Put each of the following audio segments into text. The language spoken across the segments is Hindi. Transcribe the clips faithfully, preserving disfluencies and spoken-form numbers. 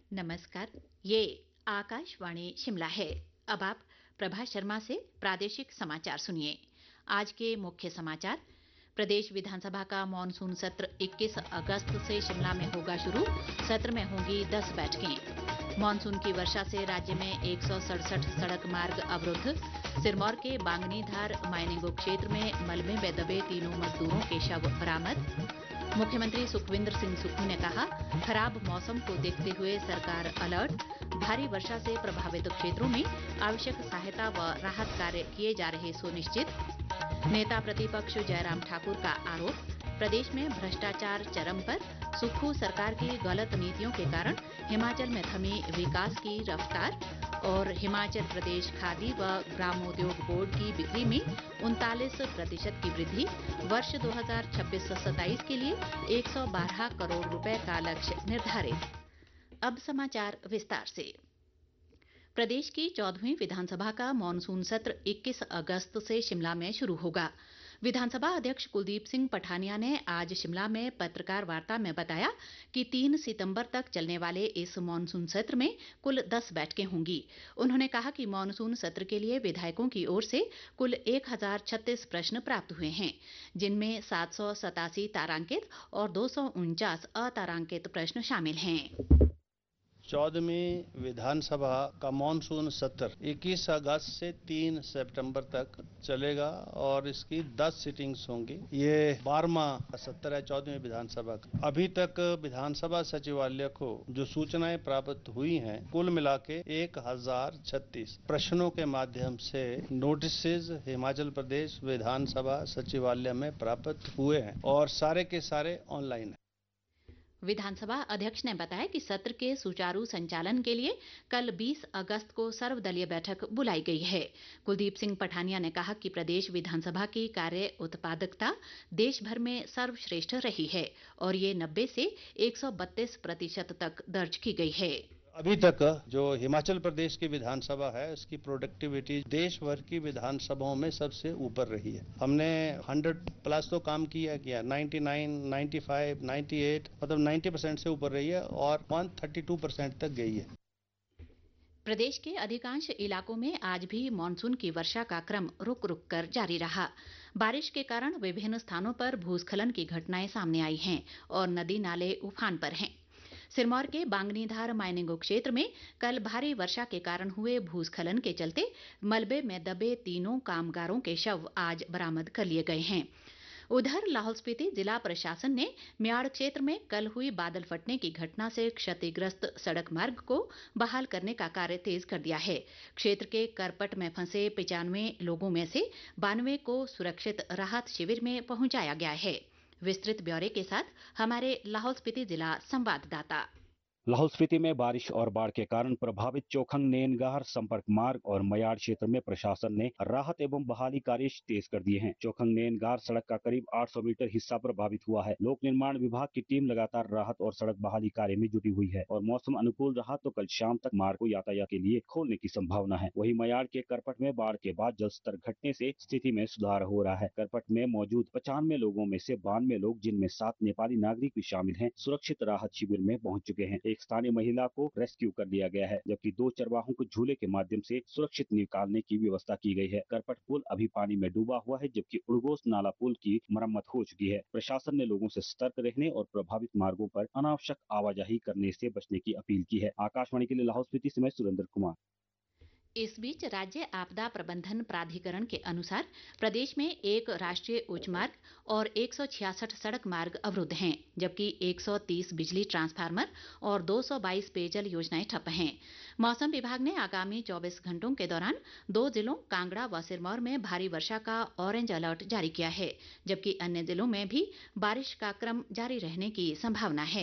नमस्कार। ये आकाशवाणी शिमला है। अब आप प्रभा शर्मा से प्रादेशिक समाचार सुनिए। आज के मुख्य समाचार। प्रदेश विधानसभा का मॉनसून सत्र इक्कीस अगस्त से शिमला में होगा शुरू। सत्र में होंगी दस बैठकें। मॉनसून की वर्षा से राज्य में एक सौ सड़सठ सड़क मार्ग अवरुद्ध। सिरमौर के बांगनीधार माइनिंग क्षेत्र में मलबे में दबे तीनों मजदूरों के शव बरामद। मुख्यमंत्री सुखविंदर सिंह सुक्खू ने कहा, खराब मौसम को देखते हुए सरकार अलर्ट। भारी वर्षा से प्रभावित क्षेत्रों में आवश्यक सहायता व राहत कार्य किए जा रहे सुनिश्चित। नेता प्रतिपक्ष जयराम ठाकुर का आरोप, प्रदेश में भ्रष्टाचार चरम पर। सुक्खू सरकार की गलत नीतियों के कारण हिमाचल में थमी विकास की रफ्तार। और हिमाचल प्रदेश खादी व ग्रामोद्योग बोर्ड की बिक्री में उनतालीस प्रतिशत की वृद्धि। वर्ष दो हज़ार छब्बीस सत्ताईस के लिए एक सौ बारह करोड़ रुपए का लक्ष्य निर्धारित। अब समाचार विस्तार से। प्रदेश की चौदहवीं विधानसभा का मॉनसून सत्र इक्कीस अगस्त से शिमला में शुरू होगा। विधानसभा अध्यक्ष कुलदीप सिंह पठानिया ने आज शिमला में पत्रकार वार्ता में बताया कि तीन सितंबर तक चलने वाले इस मॉनसून सत्र में कुल दस बैठकें होंगी। उन्होंने कहा कि मॉनसून सत्र के लिए विधायकों की ओर से कुल एक हजार छत्तीस प्रश्न प्राप्त हुए हैं, जिनमें सात सौ सतासी तारांकित और दो सौ उनचास अतारांकित प्रश्न शामिल हैं। चौदहवीं विधानसभा का मॉनसून सत्र इक्कीस अगस्त से तीन सितंबर तक चलेगा और इसकी दस सिटिंग्स होंगी। ये बारहवां सत्र है चौदहवीं विधानसभा का। अभी तक विधानसभा सचिवालय को जो सूचनाएं प्राप्त हुई हैं, कुल मिला के एक हजार छत्तीस प्रश्नों के माध्यम से नोटिस हिमाचल प्रदेश विधानसभा सचिवालय में प्राप्त हुए हैं और सारे के सारे ऑनलाइन है। विधानसभा अध्यक्ष ने बताया कि सत्र के सुचारू संचालन के लिए कल बीस अगस्त को सर्वदलीय बैठक बुलाई गई है। कुलदीप सिंह पठानिया ने कहा कि प्रदेश विधानसभा की कार्य उत्पादकता देश भर में सर्वश्रेष्ठ रही है और ये नब्बे से एक सौ बत्तीस प्रतिशत तक दर्ज की गई है। अभी तक जो हिमाचल प्रदेश की विधानसभा है, उसकी प्रोडक्टिविटी देश भर की विधानसभाओं में सबसे ऊपर रही है। हमने सौ प्लस तो काम किया किया निन्यानवे, पचानवे, अट्ठानवे मतलब नब्बे परसेंट से ऊपर रही है और एक सौ बत्तीस परसेंट तक गई है। प्रदेश के अधिकांश इलाकों में आज भी मॉनसून की वर्षा का क्रम रुक रुक कर जारी रहा। बारिश के कारण विभिन्न स्थानों पर भूस्खलन की घटनाएं सामने आई हैं और नदी नाले उफान पर हैं। सिरमौर के बांगनीधार माइनिंग क्षेत्र में कल भारी वर्षा के कारण हुए भूस्खलन के चलते मलबे में दबे तीनों कामगारों के शव आज बरामद कर लिए गए हैं। उधर लाहौल स्पीति जिला प्रशासन ने म्याड़ क्षेत्र में कल हुई बादल फटने की घटना से क्षतिग्रस्त सड़क मार्ग को बहाल करने का कार्य तेज कर दिया है। क्षेत्र के करपट में फंसे पिचानवे लोगों में से बानवे को सुरक्षित राहत शिविर में पहुंचाया गया है। विस्तृत ब्यौरे के साथ हमारे लाहौल स्पीति जिला संवाददाता। लाहौल स्पीति में बारिश और बाढ़ के कारण प्रभावित चोखंग नेनगार संपर्क मार्ग और मयाड़ क्षेत्र में प्रशासन ने राहत एवं बहाली कार्य तेज कर दिए हैं। चोखंग नेनगार सड़क का करीब आठ सौ मीटर हिस्सा प्रभावित हुआ है। लोक निर्माण विभाग की टीम लगातार राहत और सड़क बहाली कार्य में जुटी हुई है और मौसम अनुकूल रहा तो कल शाम तक मार्ग को यातायात के लिए खोलने की संभावना है। वहीं मयाड़ के करपट में बाढ़ के बाद जल स्तर घटने से स्थिति में सुधार हो रहा है। करपट में मौजूद पचानवे लोगों में से बानवे लोग, जिनमें सात नेपाली नागरिक भी शामिल हैं, सुरक्षित राहत शिविर में पहुंच चुके हैं। एक स्थानीय महिला को रेस्क्यू कर लिया गया है, जबकि दो चरवाहों को झूले के माध्यम से सुरक्षित निकालने की व्यवस्था की गई है। करपट पुल अभी पानी में डूबा हुआ है, जबकि उड़गोस नाला पुल की मरम्मत हो चुकी है। प्रशासन ने लोगों से सतर्क रहने और प्रभावित मार्गों पर अनावश्यक आवाजाही करने से बचने की अपील की है। आकाशवाणी के लिए लाहौल स्पीति से मैं सुरेंद्र कुमार। इस बीच राज्य आपदा प्रबंधन प्राधिकरण के अनुसार प्रदेश में एक राष्ट्रीय उच्च मार्ग और एक सौ छियासठ सड़क मार्ग अवरुद्ध हैं, जबकि एक सौ तीस बिजली ट्रांसफार्मर और दो सौ बाईस पेयजल योजनाएं ठप हैं। मौसम विभाग ने आगामी चौबीस घंटों के दौरान दो जिलों कांगड़ा व सिरमौर में भारी वर्षा का ऑरेंज अलर्ट जारी किया है, जबकि अन्य जिलों में भी बारिश का क्रम जारी रहने की संभावना है।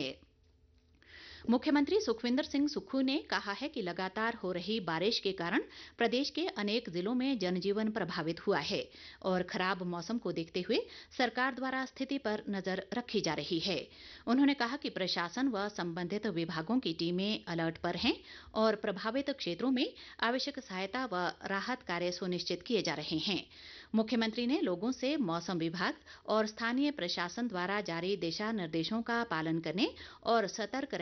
मुख्यमंत्री सुखविंदर सिंह सुक्खू ने कहा है कि लगातार हो रही बारिश के कारण प्रदेश के अनेक जिलों में जनजीवन प्रभावित हुआ है और खराब मौसम को देखते हुए सरकार द्वारा स्थिति पर नजर रखी जा रही है। उन्होंने कहा कि प्रशासन व संबंधित विभागों की टीमें अलर्ट पर हैं और प्रभावित क्षेत्रों में आवश्यक सहायता व राहत कार्य सुनिश्चित किए जा रहे हैं। मुख्यमंत्री ने लोगों से मौसम विभाग और स्थानीय प्रशासन द्वारा जारी दिशा निर्देशों का पालन करने और सतर्क